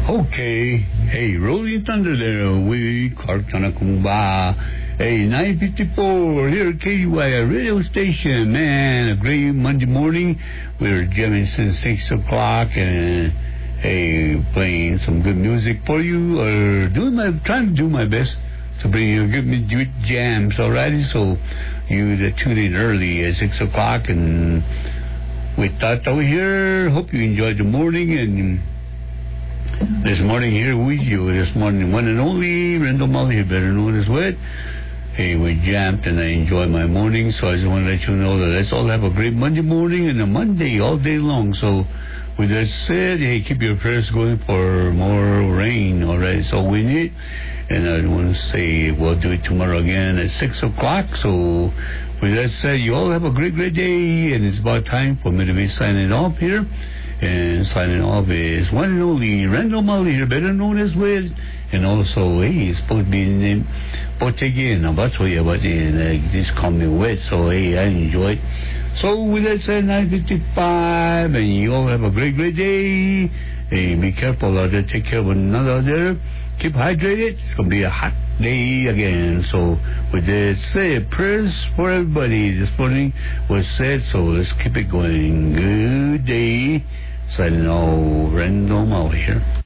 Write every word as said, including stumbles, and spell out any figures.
Okay. Hey, Rolling Thunder there with Clark Tanakumba. Hey, nine fifty-four here at K U Y radio station. Man, a great Monday morning. We're jamming since six o'clock and, hey, playing some good music for you, or doing my, trying to do my best to bring you good good jams, alrighty? So you that tune in early at six o'clock, and we thought over here. Hope you enjoyed the morning, and this morning here with you, this morning, one and only Randall Molly, better known as what? Hey, we jammed and I enjoy my morning, so I just want to let you know that let's all have a great Monday morning and a Monday all day long. So with that said, hey, keep your prayers going for more rain, alright? So we need, and I want to say we'll do it tomorrow again at six o'clock. So with that said, you all have a great, great day, and it's about time for me to be signing off here. And signing off is one and only Randall Molly here, better known as Wiz. And also, hey, he's supposed to be named Portuguese. That's what you're uh, just call me Wiz. So, hey, I enjoy it. So, with that said, nine fifty-five, and you all have a great, great day. Hey, be careful out there. Take care of one another out there. Keep hydrated. It's going to be a hot day again. So, with that said, prayers for everybody this morning was said. So, let's keep it going. Good day. Signing off, Randall Molly here.